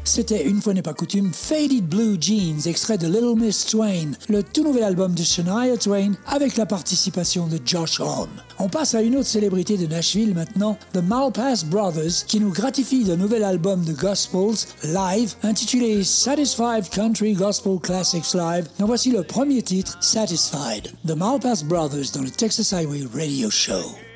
C'était une fois n'est pas coutume Faded Blue Jeans, extrait de Little Miss Twain, le tout nouvel album de Shania Twain avec la participation de Josh Homme. On passe à une autre célébrité de Nashville maintenant, The Malpass Brothers, qui nous gratifie d'un nouvel album de Gospels live intitulé Satisfied Country Gospel Classics Live. En voici le premier titre, Satisfied. The Malpass Brothers dans le Texas Highway Radio Show.